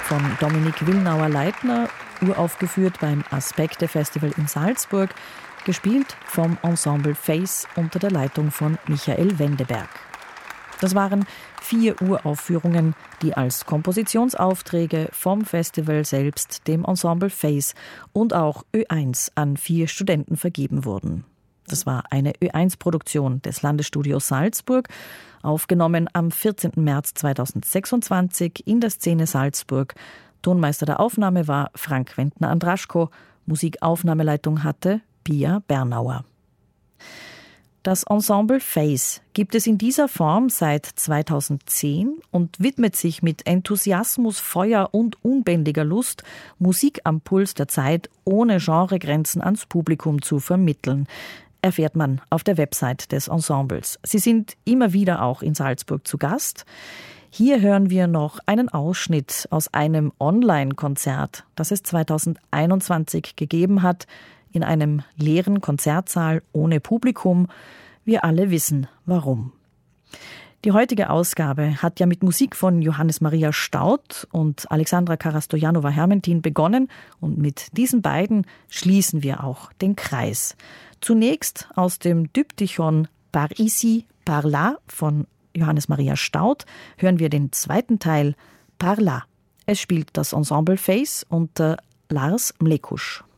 von Dominik Willnauer-Leitner, uraufgeführt beim Aspekte Festival in Salzburg, gespielt vom Ensemble Face unter der Leitung von Michael Wendeberg. Das waren 4 Uraufführungen, die als Kompositionsaufträge vom Festival selbst, dem Ensemble Face und auch Ö1 an 4 Studenten vergeben wurden. Das war eine Ö1-Produktion des Landesstudios Salzburg, aufgenommen am 14. März 2026 in der Szene Salzburg. Tonmeister der Aufnahme war Frank Wendner-Andraschko, Musikaufnahmeleitung hatte Pia Bernauer. Das Ensemble Face gibt es in dieser Form seit 2010 und widmet sich mit Enthusiasmus, Feuer und unbändiger Lust, Musik am Puls der Zeit ohne Genregrenzen ans Publikum zu vermitteln, erfährt man auf der Website des Ensembles. Sie sind immer wieder auch in Salzburg zu Gast. Hier hören wir noch einen Ausschnitt aus einem Online-Konzert, das es 2021 gegeben hat, in einem leeren Konzertsaal ohne Publikum. Wir alle wissen, warum. Die heutige Ausgabe hat ja mit Musik von Johannes Maria Staudt und Alexandra Karastojanova-Hermentin begonnen und mit diesen beiden schließen wir auch den Kreis. Zunächst aus dem Diptychon Par ici, par là von Johannes Maria Staudt hören wir den zweiten Teil Par là. Es spielt das Ensemble Face unter Lars Mlekusch.